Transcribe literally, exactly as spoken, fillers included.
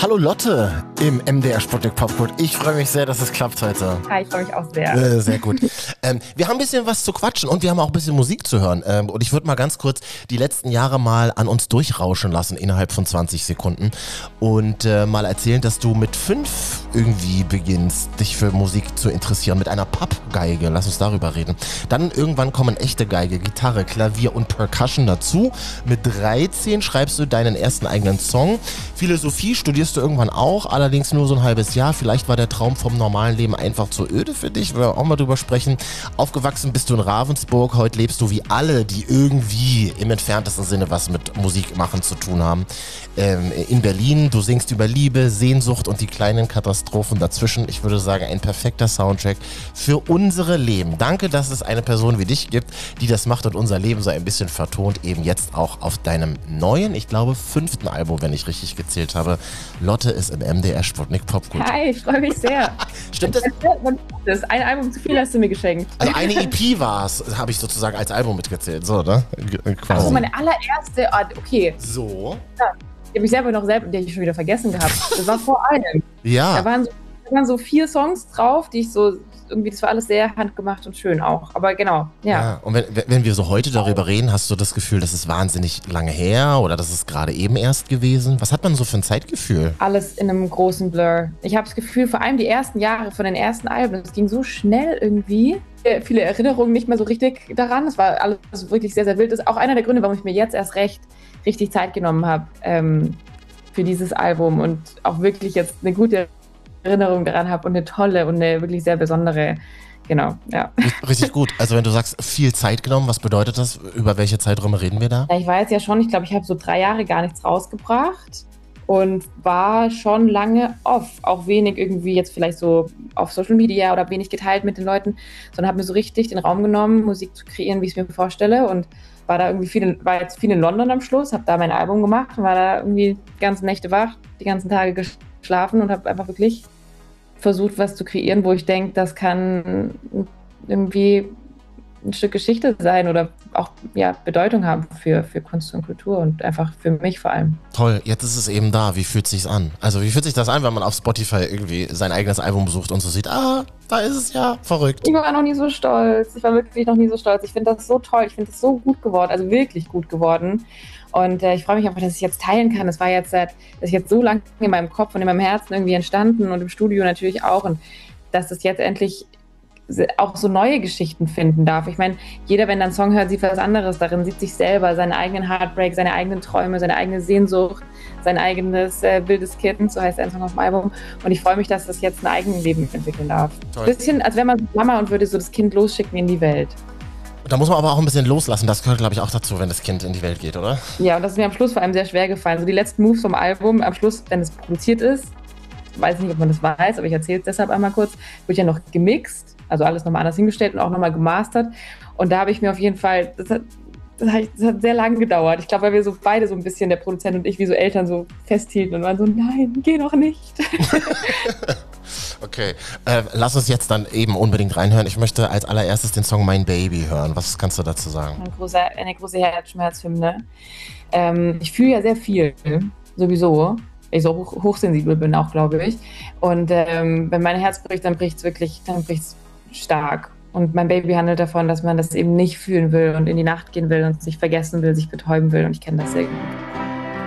Hallo Lotte im M D R Sputnik Popkult. Ich freue mich sehr, dass es klappt heute. Hi, ich freue mich auch sehr. Äh, sehr gut. ähm, wir haben ein bisschen was zu quatschen und wir haben auch ein bisschen Musik zu hören. Ähm, und ich würde mal ganz kurz die letzten Jahre mal an uns durchrauschen lassen innerhalb von zwanzig Sekunden und äh, mal erzählen, dass du mit fünf irgendwie beginnst, dich für Musik zu interessieren mit einer Pappgeige. Lass uns darüber reden. Dann irgendwann kommen echte Geige, Gitarre, Klavier und Percussion dazu. Mit dreizehn schreibst du deinen ersten eigenen Song. Philosophie studierst du irgendwann auch, allerdings nur so ein halbes Jahr. Vielleicht war der Traum vom normalen Leben einfach zu öde für dich, wir auch mal drüber sprechen. Aufgewachsen bist du in Ravensburg, heute lebst du wie alle, die irgendwie im entferntesten Sinne was mit Musik machen zu tun haben. Ähm, in Berlin, du singst über Liebe, Sehnsucht und die kleinen Katastrophen dazwischen. Ich würde sagen, ein perfekter Soundtrack für unsere Leben. Danke, dass es eine Person wie dich gibt, die das macht und unser Leben so ein bisschen vertont, eben jetzt auch auf deinem neuen, ich glaube fünften Album, wenn ich richtig gezählt habe. Lotte ist im M D R Sputnik Popkult. Hi, ich freue mich sehr. Stimmt das? Das ist ein Album zu viel, hast du mir geschenkt. Also eine E P war es, habe ich sozusagen als Album mitgezählt, so, ne? Quasi. Achso, meine allererste, ah, okay. So. Ja, die habe ich selber noch selber, die habe ich schon wieder vergessen gehabt. Das war vor allem. Ja. Da waren, so, da waren so vier Songs drauf, die ich so, irgendwie, das war alles sehr handgemacht und schön auch. Aber genau, ja. Ja, und wenn, wenn wir so heute darüber reden, hast du das Gefühl, das ist wahnsinnig lange her oder das ist gerade eben erst gewesen? Was hat man so für ein Zeitgefühl? Alles in einem großen Blur. Ich habe das Gefühl, vor allem die ersten Jahre von den ersten Alben, es ging so schnell irgendwie. Viele Erinnerungen nicht mehr so richtig daran. Es war alles wirklich sehr, sehr wild. Das ist auch einer der Gründe, warum ich mir jetzt erst recht richtig Zeit genommen habe ähm, für dieses Album und auch wirklich jetzt eine gute Erinnerung daran habe und eine tolle und eine wirklich sehr besondere, genau, ja. Richtig gut. Also wenn du sagst, viel Zeit genommen, was bedeutet das? Über welche Zeiträume reden wir da? Ja, ich war jetzt ja schon, ich glaube, ich habe so drei Jahre gar nichts rausgebracht und war schon lange off. Auch wenig irgendwie jetzt vielleicht so auf Social Media oder wenig geteilt mit den Leuten, sondern habe mir so richtig den Raum genommen, Musik zu kreieren, wie ich es mir vorstelle und war da irgendwie viel, in, war jetzt viel in London am Schluss, habe da mein Album gemacht und war da irgendwie die ganzen Nächte wach, die ganzen Tage geschlafen und habe einfach wirklich versucht, was zu kreieren, wo ich denke, das kann irgendwie ein Stück Geschichte sein oder auch ja, Bedeutung haben für, für Kunst und Kultur und einfach für mich vor allem. Toll, jetzt ist es eben da. Wie fühlt es sich an? Also wie fühlt sich das an, wenn man auf Spotify irgendwie sein eigenes Album besucht und so sieht, ah, da ist es ja, verrückt. Ich war noch nie so stolz. Ich war wirklich noch nie so stolz. Ich finde das so toll. Ich finde das so gut geworden, also wirklich gut geworden. Und äh, ich freue mich einfach, dass ich jetzt teilen kann. Das war jetzt seit, das ist jetzt so lange in meinem Kopf und in meinem Herzen irgendwie entstanden und im Studio natürlich auch. Und dass es jetzt endlich auch so neue Geschichten finden darf. Ich meine, jeder, wenn er einen Song hört, sieht was anderes darin, sieht sich selber, seinen eigenen Heartbreak, seine eigenen Träume, seine eigene Sehnsucht, sein eigenes äh, wildes Kind, so heißt ein Song auf dem Album. Und ich freue mich, dass das jetzt ein eigenes Leben entwickeln darf. Ein bisschen, als wäre man Mama und würde so das Kind losschicken in die Welt. Da muss man aber auch ein bisschen loslassen. Das gehört, glaube ich, auch dazu, wenn das Kind in die Welt geht, oder? Ja, und das ist mir am Schluss vor allem sehr schwer gefallen. So die letzten Moves vom Album, am Schluss, wenn es produziert ist, weiß nicht, ob man das weiß, aber ich erzähle es deshalb einmal kurz, wird ja noch gemixt, also alles nochmal anders hingestellt und auch nochmal gemastert. Und da habe ich mir auf jeden Fall, das hat, das hat, das hat sehr lange gedauert. Ich glaube, weil wir so beide so ein bisschen, der Produzent und ich, wie so Eltern so festhielten und waren so, nein, geh doch nicht. Okay, äh, lass uns jetzt dann eben unbedingt reinhören. Ich möchte als allererstes den Song Mein Baby hören. Was kannst du dazu sagen? Eine große, eine große Herzschmerzhymne. Ähm, ich fühle ja sehr viel, sowieso. Ich so hoch, hochsensibel bin auch, glaube ich. Und ähm, wenn mein Herz bricht, dann bricht es wirklich, dann bricht es stark. Und mein Baby handelt davon, dass man das eben nicht fühlen will und in die Nacht gehen will und sich vergessen will, sich betäuben will. Und ich kenne das sehr gut.